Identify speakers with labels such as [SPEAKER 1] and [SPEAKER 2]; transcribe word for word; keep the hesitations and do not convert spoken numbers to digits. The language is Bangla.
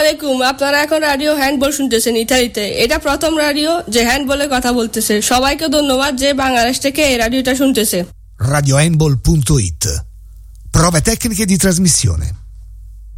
[SPEAKER 1] আলাইকুম, আপনারা এখন রেডিও হ্যান্ডবল শুনতেছেন ইতালিতে। এটা প্রথম রেডিও যে হ্যান্ডবলে কথা বলতেছে। সবাইকে ধন্যবাদ যে বাংলাদেশ থেকে এই রেডিওটা শুনতেছে।
[SPEAKER 2] radio handball punto it Prove tecniche di trasmissione.